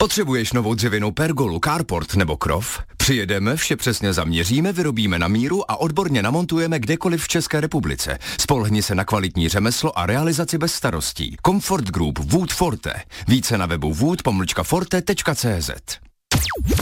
Potřebuješ novou dřevěnou pergolu, carport nebo krov? Přijedeme, vše přesně zaměříme, vyrobíme na míru a odborně namontujeme kdekoliv v České republice. Spolehni se na kvalitní řemeslo a realizaci bez starostí. Comfort Group Wood Forte. Více na webu wood-forte.cz.